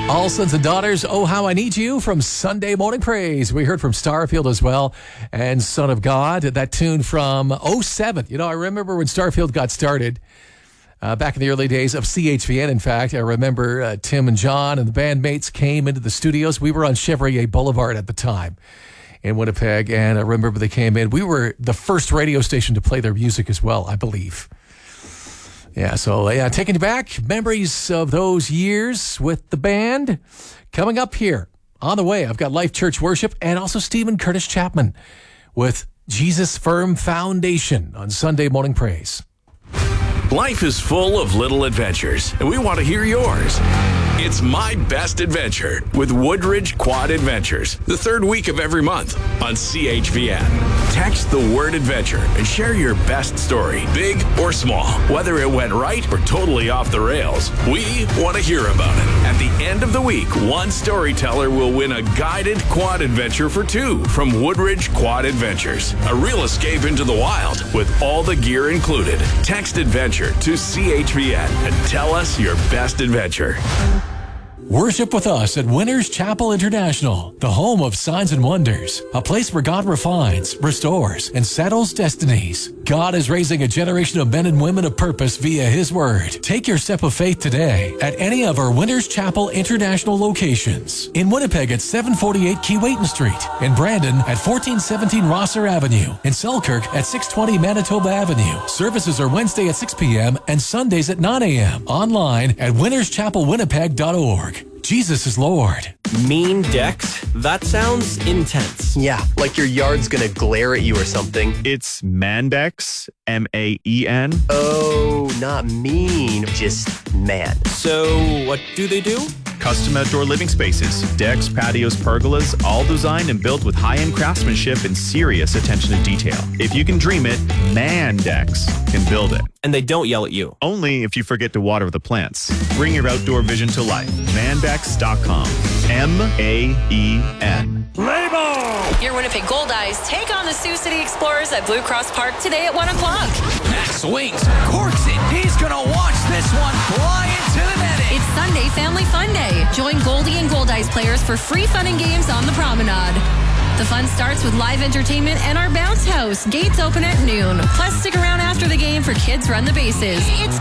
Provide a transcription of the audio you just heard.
All sons and daughters, oh, how I need you from Sunday Morning Praise. We heard from Starfield as well and Son of God, that tune from 07. You know, I remember when Starfield got started back in the early days of CHVN. In fact, I remember Tim and John and the bandmates came into the studios. We were on Chevrier Boulevard at the time in Winnipeg, and I remember they came in. We were the first radio station to play their music as well, I believe. Yeah, so taking you back, memories of those years with the band. Coming up here on the way, I've got Life Church Worship and also Stephen Curtis Chapman with Jesus Firm Foundation on Sunday Morning Praise. Life is full of little adventures, and we want to hear yours. It's My Best Adventure with Woodridge Quad Adventures, the third week of every month on CHVN. Text the word adventure and share your best story, big or small, whether it went right or totally off the rails. We want to hear about it. At the end of the week, one storyteller will win a guided quad adventure for two from Woodridge Quad Adventures, a real escape into the wild with all the gear included. Text adventure to CHVN and tell us your best adventure. Worship with us at Winners Chapel International, the home of signs and wonders, a place where God refines, restores, and settles destinies. God is raising a generation of men and women of purpose via His Word. Take your step of faith today at any of our Winners Chapel International locations. In Winnipeg at 748 Keewatin Street, in Brandon at 1417 Rosser Avenue, in Selkirk at 620 Manitoba Avenue. Services are Wednesday at 6 p.m. and Sundays at 9 a.m. Online at winnerschapelwinnipeg.org. Jesus is Lord. Mean decks? That sounds intense. Yeah, like your yard's gonna glare at you or something. It's Mandex, M-A-E-N. Oh, not mean, just man. So, what do they do? Custom outdoor living spaces, decks, patios, pergolas, all designed and built with high-end craftsmanship and serious attention to detail. If you can dream it, Mandex can build it. And they don't yell at you. Only if you forget to water the plants. Bring your outdoor vision to life. Mandex.com. M-A-E-N. Your Winnipeg Goldeyes take on the Sioux City Explorers at Blue Cross Park today at 1 o'clock. Max swings, corks it. He's going to watch this one fly into the netting. It's Sunday Family Fun Day. Join Goldie and Goldeyes players for free fun and games on the promenade. The fun starts with live entertainment and our bounce house. Gates open at noon. Plus, stick around after the game for Kids Run the Bases. It's